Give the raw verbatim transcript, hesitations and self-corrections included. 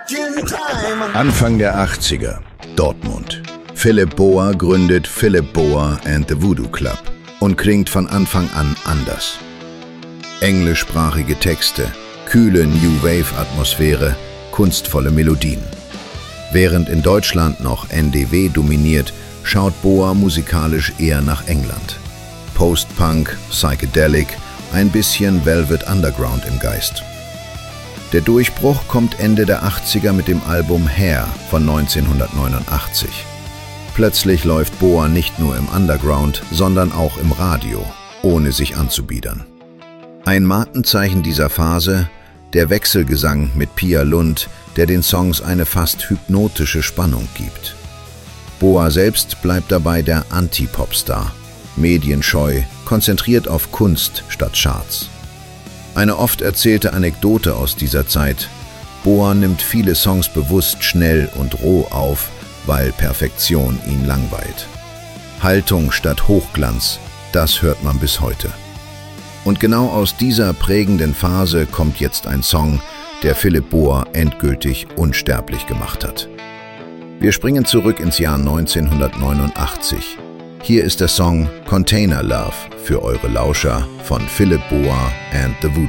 Anfang der achtziger, Dortmund. Philip Boa gründet Philip Boa and the Voodoo Club und klingt von Anfang an anders. Englischsprachige Texte, kühle New Wave-Atmosphäre, kunstvolle Melodien. Während in Deutschland noch N D W dominiert, schaut Boa musikalisch eher nach England. Post-Punk, Psychedelic, ein bisschen Velvet Underground im Geist. Der Durchbruch kommt Ende der achtziger mit dem Album Hair von neunzehnhundertneunundachtzig. Plötzlich läuft Boa nicht nur im Underground, sondern auch im Radio, ohne sich anzubiedern. Ein Markenzeichen dieser Phase, der Wechselgesang mit Pia Lund, der den Songs eine fast hypnotische Spannung gibt. Boa selbst bleibt dabei der Anti-Popstar, medienscheu, konzentriert auf Kunst statt Charts. Eine oft erzählte Anekdote aus dieser Zeit: Boa nimmt viele Songs bewusst schnell und roh auf, weil Perfektion ihn langweilt. Haltung statt Hochglanz, das hört man bis heute. Und genau aus dieser prägenden Phase kommt jetzt ein Song, der Philip Boa endgültig unsterblich gemacht hat. Wir springen zurück ins Jahr neunzehnhundertneunundachtzig. Hier ist der Song Container Love für eure Lauscher von Philip Boa and the Voodoo